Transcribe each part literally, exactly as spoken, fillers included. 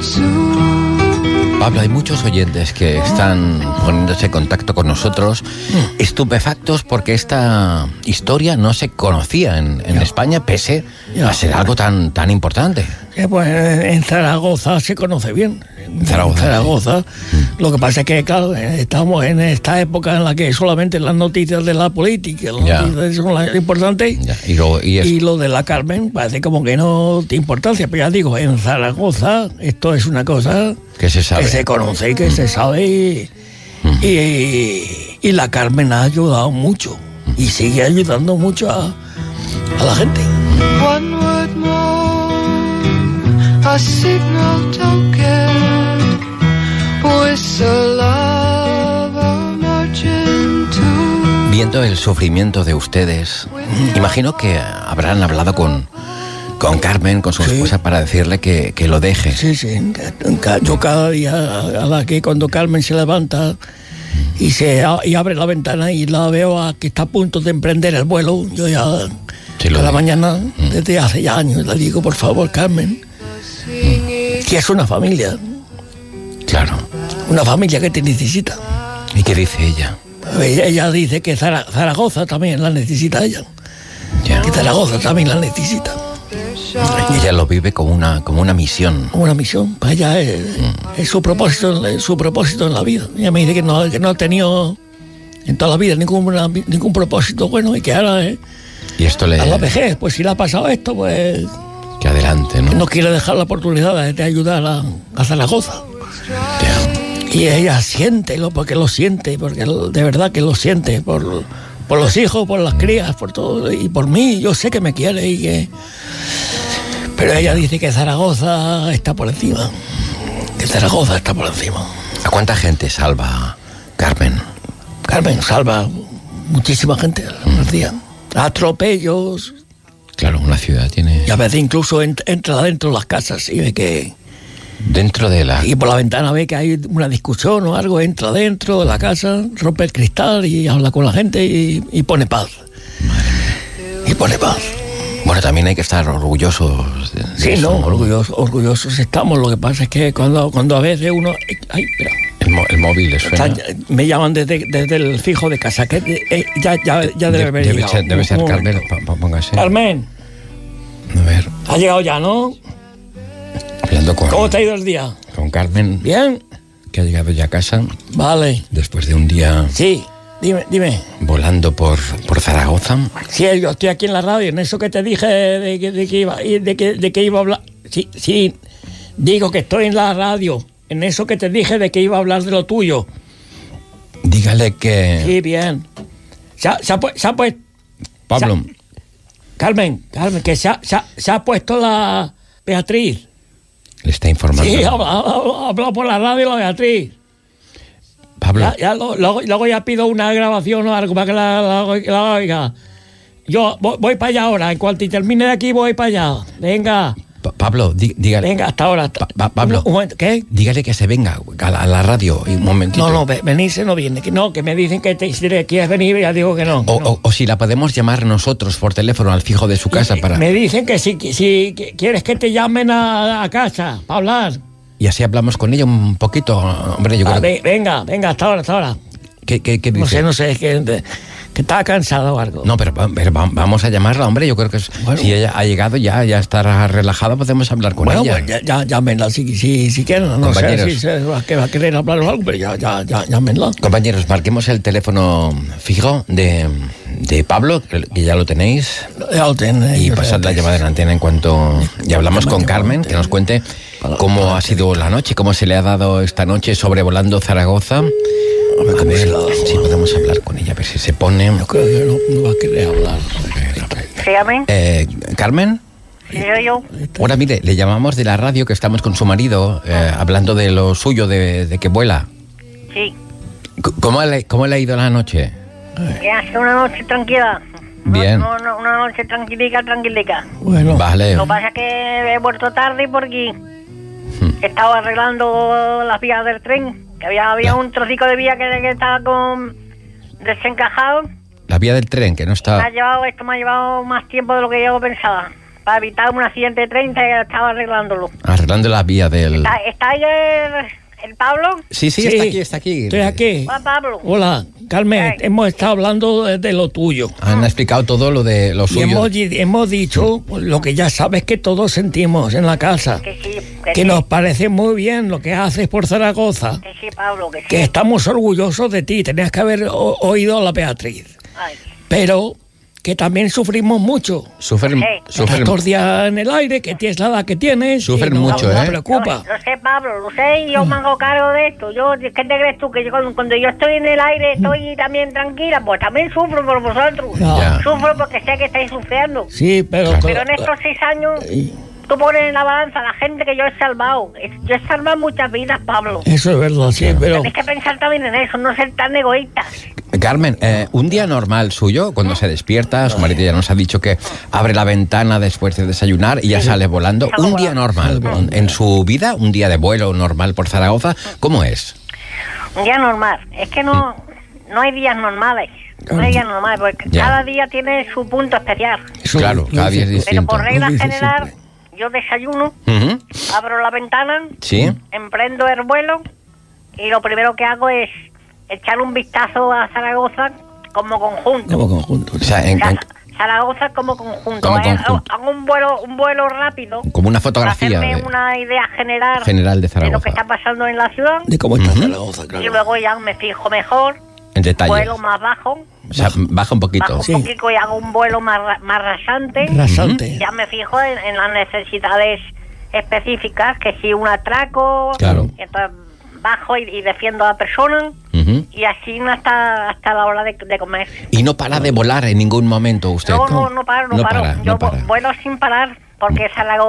Pablo, hay muchos oyentes que están poniéndose en contacto con nosotros mm. estupefactos porque esta historia no se conocía en, en España, pese ya. a ser algo tan, tan importante. Sí, pues en Zaragoza se conoce bien. En Zaragoza. En Zaragoza. Sí. Lo que pasa es que, claro, estamos en esta época en la que solamente las noticias de la política, las ya. noticias son las importantes, y lo, y, es... y lo de la Carmen parece como que no tiene importancia. Pero ya digo, en Zaragoza esto es una cosa que se sabe, que se conoce y que mm. se sabe. Y, mm. y, y la Carmen ha ayudado mucho mm. y sigue ayudando mucho a, a la gente. One word more, a signal token, whistle of a marching tune. Viendo el sufrimiento de ustedes, imagino que habrán hablado con, con Carmen, con su sí. esposa, para decirle que, que lo deje. Sí, sí. Yo cada día, a la que cuando Carmen se levanta y se y abre la ventana y la veo a que está a punto de emprender el vuelo, yo ya sí, cada mañana, mm. desde hace ya años, le digo, por favor, Carmen, mm. que es una familia. Claro. Una familia que te necesita. ¿Y qué dice ella? Ella, ella dice que Zaragoza también la necesita ella. Ya. Que Zaragoza también la necesita. Y ella lo vive como una, como una misión. Como una misión. Para ella es, mm. es su propósito, es su propósito en la vida. Ella me dice que no, que no ha tenido en toda la vida ningún, ningún propósito bueno y que ahora eh, y esto le... a la vejez, pues si le ha pasado esto, pues... Que adelante, ¿no? No quiere dejar la oportunidad de, de ayudar a, a Zaragoza. Yeah. Y ella siente, porque lo siente, porque de verdad que lo siente, por, por los hijos, por las crías, por todo, y por mí. Yo sé que me quiere y que... Pero ella dice que Zaragoza está por encima. Que Zaragoza está por encima. ¿A cuánta gente salva Carmen? Carmen salva muchísima gente al día. Atropellos. Claro, una ciudad tiene... Y a veces incluso entra adentro de las casas y ve que... Dentro de la... Y por la ventana ve que hay una discusión o algo, entra dentro de la casa, rompe el cristal y habla con la gente y, y pone paz. Madre mía. Y pone paz. Bueno, también hay que estar orgullosos de, de sí, eso, no, ¿no? orgullosos, orgullosos estamos. Lo que pasa es que cuando, cuando a veces uno... Ay, espera. El, mo- el móvil le suena. O sea, me llaman desde, desde el fijo de casa, que eh, ya, ya, ya debe haber de, llegado. Ser, debe ser un Carmen, p- póngase. Carmen. A ver. Ha llegado ya, ¿no? Hablando con... ¿Cómo te ha ido el día? Con Carmen. ¿Bien? Que ha llegado ya a casa. Vale. Después de un día... Sí, dime, dime. Volando por, por Zaragoza. Sí, yo estoy aquí en la radio, en eso que te dije de que, de que, iba, de que, de que iba a hablar... Sí, sí, digo que estoy en la radio, en eso que te dije de que iba a hablar de lo tuyo. Dígale que... Sí, bien. Se ha, se ha, se ha puesto... Pablo. Se ha, Carmen, Carmen, que se ha, se, ha, se ha puesto la Beatriz. Le está informando. Sí, ha hablado por la radio la Beatriz. Pablo. Ya, ya, lo, luego, luego ya pido una grabación o algo para que la, la, la oiga. Yo voy, voy para allá ahora. En cuanto termine de aquí, voy para allá. Venga. Pa- Pablo, dí, dígale. Venga, hasta ahora. Hasta, pa- Pablo. Un, un momento, ¿qué? Dígale que se venga a la, a la radio un momentito. No, no, venirse no viene. Que no, que me dicen que te, si quieres venir, ya digo que no. O, no. o, o si la podemos llamar nosotros por teléfono al fijo de su casa y, para... Me dicen que si, si que quieres que te llamen a, a casa para hablar. Y así hablamos con ella un poquito, hombre, yo ah, creo ve, Venga, venga, hasta ahora, hasta ahora. ¿Qué, qué, qué dice? No sé, no sé, es que, que estaba cansado o algo. No, pero, pero vamos a llamarla, hombre, yo creo que es, bueno, si ella ha llegado ya, ya estará relajada, podemos hablar con bueno, ella. Bueno, pues ya, ya, llámenla si, si, si quieren, no Compañeros. sé si se va, que va a querer hablar o algo, pero ya, ya, ya, llámenla. Compañeros, marquemos el teléfono fijo de, de Pablo, que ya lo tenéis, ya lo tenéis, y pasad la llamada en antena en cuanto... Y hablamos con Carmen, que nos cuente cómo ha sido la noche, cómo se le ha dado esta noche sobrevolando Zaragoza. A ver, a ver si podemos hablar con ella, a ver si se pone... Yo creo que no, no va a querer hablar. Dígame. Eh, ¿Carmen? Sí, soy yo. Ahora, mire, le llamamos de la radio, que estamos con su marido, eh, hablando de lo suyo, de, de que vuela. Sí. ¿Cómo le, cómo le ha ido la noche? Que ha sido una noche tranquila. Bien. No, no, una noche tranquilica, tranquilica. Bueno. Vale. Lo que pasa es que he vuelto tarde porque Hmm. estaba arreglando las vías del tren. Que había, había un trocico de vía que, que estaba con desencajado. La vía del tren, que no Me está... ha llevado, esto me ha llevado más tiempo de lo que yo pensaba. para evitar un accidente de tren, estaba arreglándolo. Arreglando la vía del... ¿Está, está ahí el, el Pablo? Sí, sí, Sí, está aquí, está aquí. Estoy aquí. Hola, Pablo. Hola, Carmen, Sí. hemos estado hablando de, de lo tuyo. Han explicado todo lo de lo Y suyo. hemos, di- hemos dicho pues, lo que ya sabes que todos sentimos en la casa. Que sí, que, Que sí. nos parece muy bien lo que haces por Zaragoza. Que sí, Pablo, que sí. Que estamos orgullosos de ti. Tenías que haber o- oído a la Beatriz. Ay, Pero que también sufrimos mucho. Sufren, Sí. sufren, Estás todos días en el aire, que tienes la edad que tienes. Sufren y no- mucho, no ¿eh? preocupa. Lo, lo sé, Pablo, lo sé, y yo me hago cargo de esto. Yo, ¿qué te crees tú? Que yo, cuando, cuando yo estoy en el aire, estoy también tranquila, pues también sufro por vosotros. Ya. Ya. Sufro porque sé que estáis sufriendo. Sí, pero... Claro. Pero en estos seis años, tú pones en la balanza a la gente que yo he salvado. Es- Yo he salvado muchas vidas, Pablo. Eso es verdad, sí, pero... Tenéis que pensar también en eso, no ser tan egoístas. Carmen, eh, un día normal suyo, cuando se despierta, su marido ya nos ha dicho que abre la ventana después de desayunar y ya sale volando. Salgo Un día volando. normal, volando. en su vida, un día de vuelo normal por Zaragoza, ¿cómo es? Un día normal. Es que no, no hay días normales. No hay días normales, porque Ya. cada día tiene su punto especial. Eso Claro, lo cada día dice- es Pero distinto. por regla Lo dice general, siempre. yo desayuno, Ujú. abro la ventana, Sí, emprendo el vuelo y lo primero que hago es echar un vistazo a Zaragoza como conjunto. Como conjunto. o sea, en- O sea, en- Zaragoza como conjunto. Como Eh, conjunto. Hago un vuelo, un vuelo rápido como una para fotografía hacerme de- una idea general, general de de lo Zaragoza, que está pasando en la ciudad De cómo está Ujú. Zaragoza, y claro. luego ya me fijo mejor, en detalle. vuelo más bajo, O sea, baja un poquito. bajo un Sí. poquito y hago un vuelo más, ra- más rasante. Rasante. Ya me fijo en, en las necesidades específicas, que si un atraco, Claro. entonces bajo y, y defiendo a la persona Ujú. y así hasta hasta la hora de, de comer. Y no para de volar en ningún momento usted. No, no, no paro, no, No paro. para, Yo no para. vu- vuelo sin parar porque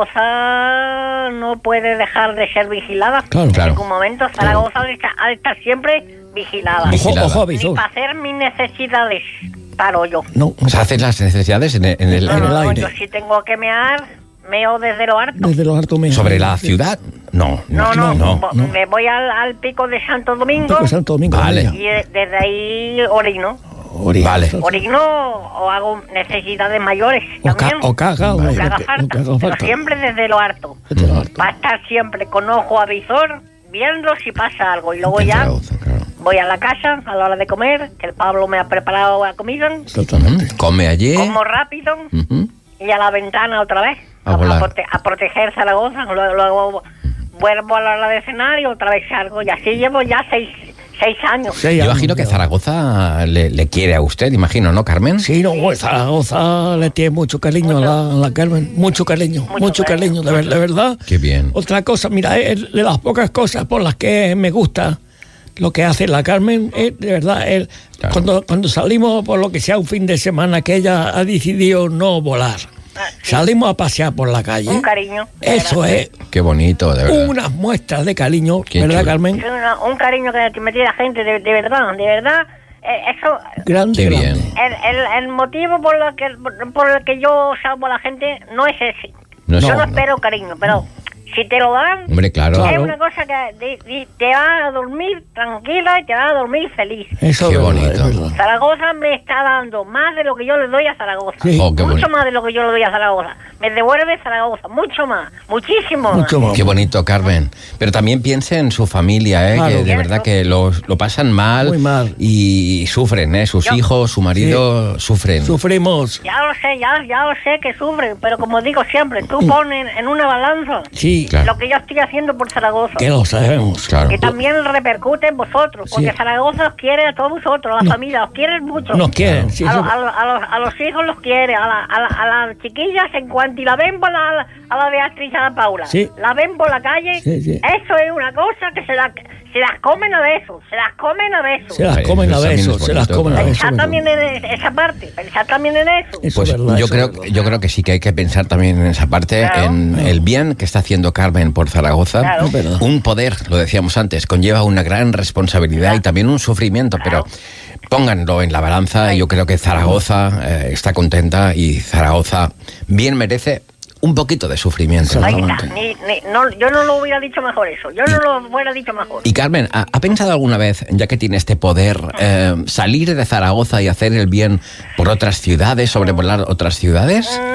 Zaragoza no puede dejar de ser vigilada. Claro. En Claro. ningún momento Zaragoza ha de estar- ha de estar siempre vigilada. Ojo, Vigilada. ojo, Ni avisor. para hacer mis necesidades paro yo. No, O sea, haces las necesidades en el, en el- No, en no, el no, aire. yo si tengo que mear, meo desde lo harto. desde los hartos meses. sobre la ciudad. No, No, no, no. vo- no. me voy al, al pico de Santo Domingo Pico Santo Domingo. Vale. vaya. y de- desde ahí orino. Ori- Vale. Orino o hago necesidades mayores O, ca- también. o caga, o, Lo lo que haga que- falta, lo que haga pero falta. siempre desde lo harto. Desde los hartos. Va a estar siempre con ojo avisor, viendo si pasa algo. Y luego En ya Zaragoza, claro. voy a la casa a la hora de comer, que el Pablo me ha preparado la comida, Exactamente. Ujú. Come allí. como rápido Ujú. y a la ventana otra vez, A a, volar. prote- a proteger Zaragoza. Luego, luego vuelvo a la hora de cenar y otra vez salgo. Y así llevo ya seis, seis años. Seis Yo años imagino que ya. Zaragoza le, le quiere a usted, imagino, ¿no, Carmen? Sí, no, pues, Zaragoza le tiene mucho cariño a la, a la Carmen. Mucho cariño, mucho, Mucho cariño, cariño. de, ver- de verdad. Qué bien. Otra cosa, mira, es de las pocas cosas por las que me gusta lo que hace la Carmen, es de verdad, el- Claro. cuando, cuando salimos por lo que sea un fin de semana que ella ha decidido no volar, Ah, sí. salimos a pasear por la calle. Un cariño. de Eso verdad. es Qué bonito, de verdad. unas muestras de cariño, Qué ¿verdad, chulo. Carmen? Es una- un cariño que me tiene la gente, de, de verdad, de verdad. eh, eso, Grande, Qué grande. bien. el, el, el motivo por, lo que, por el que yo salvo a la gente no es ese. No es- yo no, no. espero cariño, pero si te lo dan, Hombre, claro. Claro. es una cosa que de- de- te va a dormir tranquila y te va a dormir feliz. Eso Qué es verdad, bonito. es verdad. Zaragoza me está dando más de lo que yo le doy a Zaragoza. Sí. Oh, qué mucho bonito. más de lo que yo le doy a Zaragoza. Me devuelve Zaragoza, mucho más, muchísimo más. Mucho más. Qué bonito, Carmen. Pero también piense en su familia, ¿eh? Claro. Que de verdad que lo, lo pasan mal, Muy mal. y sufren, ¿eh? Sus Yo- hijos, su marido sufren. Sufrimos. Ya lo sé, ya, ya lo sé que sufren, pero como digo siempre, tú pones en una balanza Sí, Claro. lo que yo estoy haciendo por Zaragoza. que lo sabemos. Claro. Que también repercute en vosotros, porque Sí. Zaragoza os quiere a todos vosotros, a la familia, os quieren mucho. Nos quieren. Sí, a, eso- lo- a, lo- a los, a los hijos los quiere, a, la- a, la- a las chiquillas en cuanto y la ven por la, a la Beatriz y a la Paula, Sí. la ven por la calle, Sí, sí. eso es una cosa que se, la, se las comen a besos, se las comen a besos. se las Ay, comen a eso también besos, es se las bonito, comen a claro. besos. Pensad también en es- esa parte, pensad también en eso. Eso Pues es verdad, yo eso creo, es verdad. yo creo que sí que hay que pensar también en esa parte, Claro. en el bien que está haciendo Carmen por Zaragoza. Claro. Es verdad. Un poder, lo decíamos antes, conlleva una gran responsabilidad y también un sufrimiento, pero pónganlo en la balanza y yo creo que Zaragoza eh, está contenta y Zaragoza bien merece un poquito de sufrimiento. Exacto. Ahí está. Exactamente. Ni, ni- no, yo no lo hubiera dicho mejor eso. Yo no lo hubiera dicho mejor. Y Carmen, ¿ha, ha pensado alguna vez, ya que tiene este poder, eh, salir de Zaragoza y hacer el bien por otras ciudades, sobrevolar otras ciudades? Mm, lo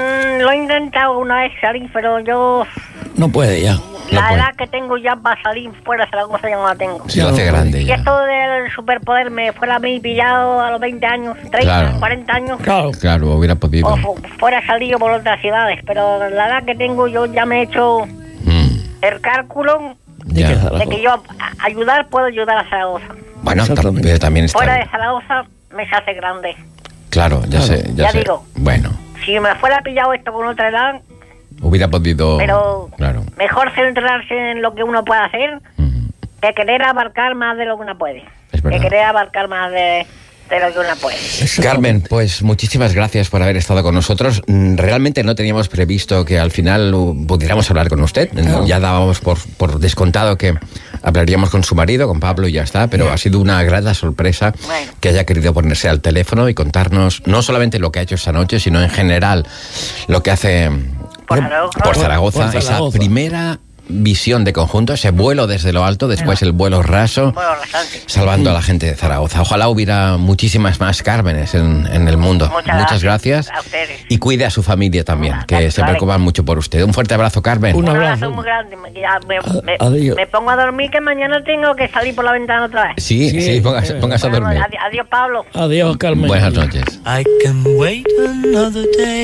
lo he intentado una vez salir, pero yo... No puede ya. La No puede. edad que tengo ya para salir fuera de Zaragoza ya no la tengo. Se lo hace grande Y ya. esto del superpoder me fuera a mí pillado a los veinte años, treinta, Claro. cuarenta años, Claro. Claro, hubiera podido. o fu- fuera salido por otras ciudades, pero la edad que tengo yo ya me he hecho Mm, el cálculo ¿De ya. qué de Zaragoza? que yo a- ayudar puedo ayudar a Zaragoza. Bueno, tam- Exactamente. pero también está. Fuera de Zaragoza me se hace grande. Claro, ya Claro. sé, ya, Ya sé. digo. Bueno, Si me fuera pillado esto con otra edad, hubiera podido. pero Claro. mejor centrarse en lo que uno puede hacer Mm, que querer abarcar más de lo que uno puede. Es verdad. Que querer abarcar más de, de lo que uno puede. Carmen, pues muchísimas gracias por haber estado con nosotros. Mm, Realmente no teníamos previsto que al final uh, pudiéramos hablar con usted. Claro. Ya dábamos por, por descontado que hablaríamos con su marido, con Pablo, y ya está. Pero ha sido una grata sorpresa Bueno. que haya querido ponerse al teléfono y contarnos no solamente lo que ha hecho esta noche, sino en general lo que hace Por Zaragoza. por Zaragoza, Por esa Zaragoza. primera visión de conjunto, ese vuelo desde lo alto, después el vuelo raso, Bueno, bastante. salvando a la gente de Zaragoza. Ojalá hubiera muchísimas más Cármenes en, en el mundo. Muchas gracias. gracias a ustedes. Y cuide a su familia también, Vale, que se vale. preocupan mucho por usted. Un fuerte abrazo, Carmen. Un Un abrazo abrazo. muy grande. Me, ya me, me- Adiós. me pongo a dormir que mañana tengo que salir por la ventana otra vez. Sí, sí, Sí. póngase, póngase a Bueno, dormir. adi- adiós, Pablo. Adiós, Carmen. Buenas noches. I can wait another day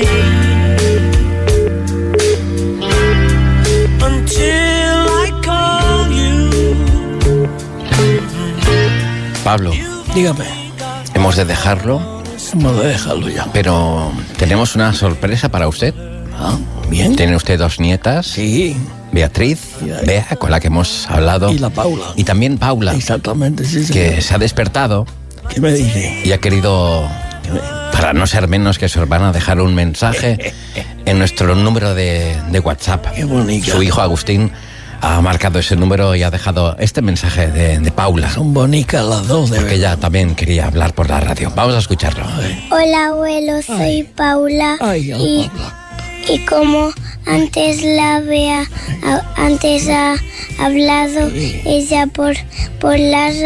until I call you. Pablo, Dígame, hemos de dejarlo, hemos de dejarlo ya. pero tenemos una sorpresa para usted. Ah, bien. Tiene usted dos nietas, Sí, Beatriz, Y la- Bea, con la que hemos hablado, y la Paula. y también Paula, Exactamente, sí, sí. que se ha despertado ¿Qué me dice? y ha querido, para no ser menos que su hermana, dejar un mensaje en nuestro número de, de WhatsApp. Qué bonita. Su hijo Agustín ha marcado ese número y ha dejado este mensaje de, de Paula, Son bonitas las dos, de porque verdad. ella también quería hablar por la radio. Vamos a escucharlo. Hola abuelo, soy Ay. Paula Ay, oh, y, Paula. y como antes la Bea a- antes ha hablado Sí. ella por por la